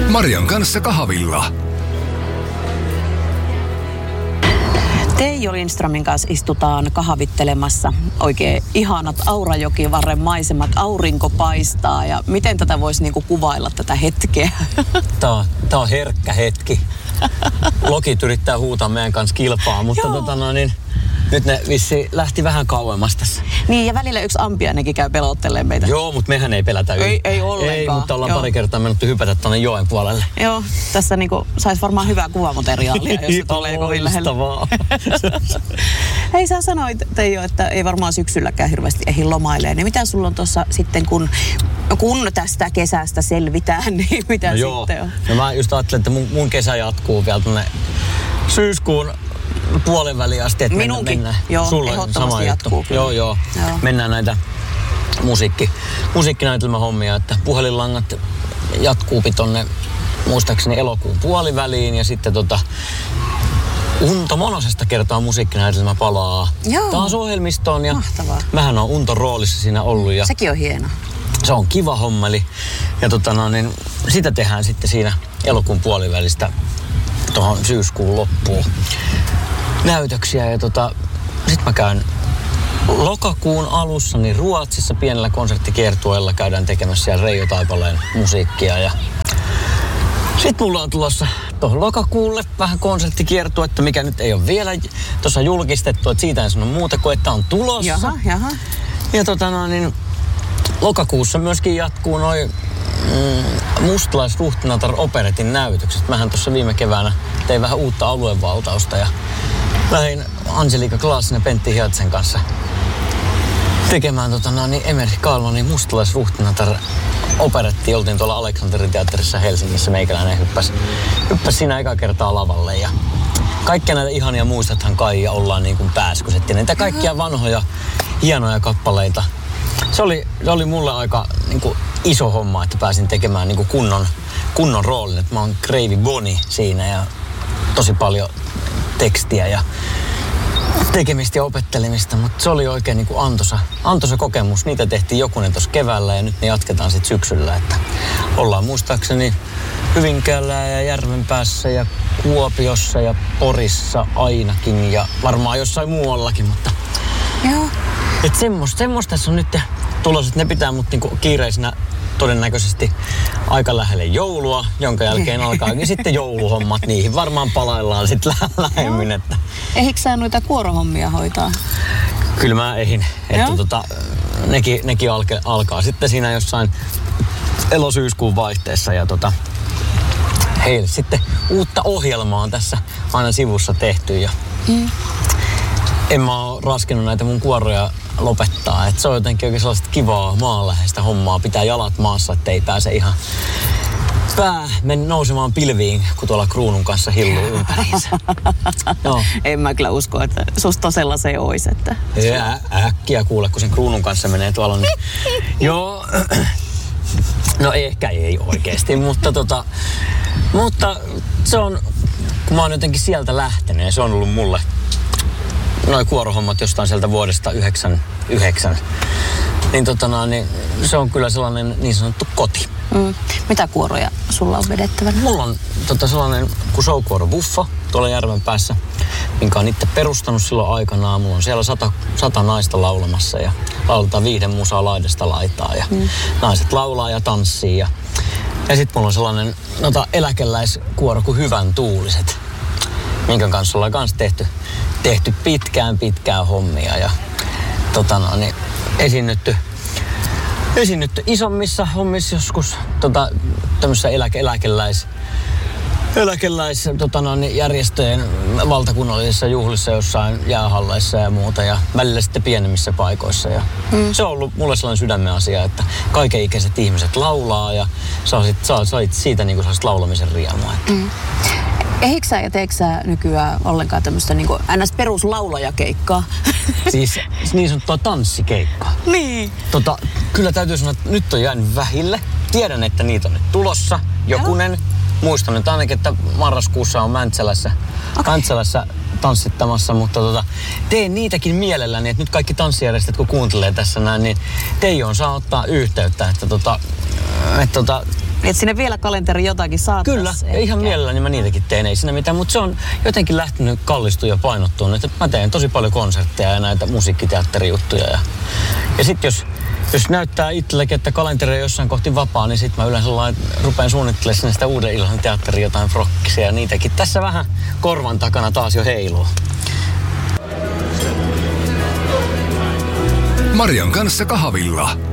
Marian kanssa kahvilla. Teijo Lindströmin kanssa istutaan kahvittelemassa. Oikein ihanat Aurajokivarren maisemat, aurinko paistaa. Ja miten tätä voisi niinku kuvailla tätä hetkeä? Tää on herkkä hetki. Lokit yrittää huutaa meidän kanssa kilpaa, mutta nyt ne vissi lähti vähän kauemmas tässä. Niin, ja välillä yksi ampiainenkin käy pelottelemaan meitä. Joo, mutta mehän ei pelätä yli. Ei ollenkaan. Ei, mutta ollaan pari kertaa mennyt hypätä tuonne joen puolelle. Joo, tässä niinku sais varmaan hyvää kuvamateriaalia, jos se tulee kovin lähellä. Hei, sä sanoit, Teijo, että ei varmaan syksylläkään hirveästi ehdi lomailemaan. Niin mitä sulla on tuossa sitten, kun tästä kesästä selvitään, niin mitä sitten on? No mä just ajattelin, että mun kesä jatkuu vielä tuonne syyskuun puolenväliin asti, että mennään. Joo, sulle ehdottomasti jatkuu. Joo. Mennään näitä musiikkinäytelmähommia, että puhelinlangat jatkuupi tonne muistaakseni elokuun puoliväliin ja sitten Unto Monosesta kertaa musiikkinäytelmä palaa taas ohjelmistoon ja mahtavaa. Mähän on Unton roolissa siinä ollut. Ja sekin on hieno. Se on kiva hommeli ja sitä tehdään sitten siinä elokuun puolivälistä tuohon syyskuun loppuun näytöksiä ja sit mä käyn lokakuun alussa niin Ruotsissa pienellä konserttikiertueella käydään tekemässä siellä Reijo Taipaleen musiikkia ja sit mulla on tulossa tuohon lokakuulle vähän konserttikiertuetta, mikä nyt ei ole vielä tuossa julkistettu, että siitä en sano muuta kuin että on tulossa. Jaha. Ja lokakuussa myöskin jatkuu noi Mustalais-Ruhtinatar operetin näytökset. Mähän tuossa viime keväänä tein vähän uutta aluevaltausta ja lähdin Angelika Klaasin ja Pentti Hiatsen kanssa tekemään Emeri Kalmanin Mustalais-Ruhtinatar operetti. Oltiin tuolla Aleksanterin teatterissa Helsingissä. Meikäläinen hyppäsi siinä eka kertaa lavalle ja kaikkia näitä ihania muistathan kai ja ollaan niin kuin pääskysettiin. Niitä kaikkia vanhoja hienoja kappaleita. Se oli mulle aika niin kuin iso homma, että pääsin tekemään niin kuin kunnon roolin. Että mä oon Kreivi Boni siinä ja tosi paljon tekstiä ja tekemistä ja opettelemista, mutta se oli oikein niin kuin antoisa kokemus. Niitä tehtiin jokunen tuossa keväällä ja nyt ne jatketaan sitten syksyllä. Että ollaan muistaakseni Hyvinkäällä ja Järvenpäässä ja Kuopiossa ja Porissa ainakin ja varmaan jossain muuallakin, mutta joo. Että semmoista tässä on nyt tulos, että ne pitää mut niinku kiireisenä todennäköisesti aika lähelle joulua, jonka jälkeen alkaakin sitten jouluhommat. Niihin varmaan palaillaan sitten lähemmin. Että ehitkö sä noita kuorohommia hoitaa? Kyllä mä ehin. Että nekin alkaa sitten siinä jossain elo-syyskuun vaihteessa. Ja heille sitten uutta ohjelmaa on tässä aina sivussa tehty. Ja en mä oo raskenut näitä mun kuoroja lopettaa. Et se on jotenkin oikein sellaista kivaa maanläheistä hommaa. Pitää jalat maassa, ettei pääse ihan nousemaan pilviin, kun tuolla kruunun kanssa hilluu ympäriinsä. No. En mä kyllä usko, että susta sellaiseen ois. Että äkkiä kuule, kun sen kruunun kanssa menee tuolla. Niin joo. No ehkä ei oikeesti, mutta se on, kun mä oon jotenkin sieltä lähtenyt ja se on ollut mulle noi kuorohommat jostain sieltä vuodesta 1999. Niin se on kyllä sellainen niin sanottu koti. Mitä kuoroja sulla on vedettävänä? Mulla on sellainen kuin showkuoro Buffa tuolla Järvenpäässä, minkä on itse perustanut silloin aikanaan. Mulla on siellä 100 naista laulamassa ja lauletaan viihdemusaa laidasta laitaa ja naiset laulaa ja tanssii. Ja sit mulla on sellainen eläkeläiskuoro kuin Hyvän Tuuliset, minkä kanssa ollaan kans tehty pitkään hommia ja esiinnytty isommissa hommissa joskus tämmöisissä järjestöjen valtakunnallisissa juhlissa jossain jäähalleissa ja muuta ja välillä sitten pienemmissä paikoissa ja se on ollut mulle sellainen sydämen asia, että kaikenikäiset ihmiset laulaa ja sait siitä niinku sellaista laulamisen riemua. Ehitkö sä ja teekö sä nykyään ollenkaan tämmöistä niinku NS-peruslaulajakeikkaa? Siis niin sanottua tanssikeikkaa. Niin. Kyllä täytyy sanoa, että nyt on jäänyt vähille. Tiedän, että niitä on nyt tulossa jokunen. Muistan nyt ainakin, että marraskuussa on Mäntsälässä tanssittamassa, mutta teen niitäkin mielelläni, että nyt kaikki tanssijärjestöt kun kuuntelee tässä näin, niin Teijoon saa ottaa yhteyttä, että Et sinne vielä kalenteri jotakin saattais. Kyllä, ja ihan mielelläni mä niitäkin teen, ei siinä mitään, mutta se on jotenkin lähtenyt kallistua ja painottua. Että mä teen tosi paljon konsertteja ja näitä musiikkiteatterijuttuja. Ja sitten jos näyttää itsellekin, että kalenteri on jossain kohti vapaa, niin sitten mä yleensä rupean suunnittelemaan sinne sitä uuden illan teatteria, jotain frokkisia ja niitäkin. Tässä vähän korvan takana taas jo heiluu. Marian kanssa kahvilla.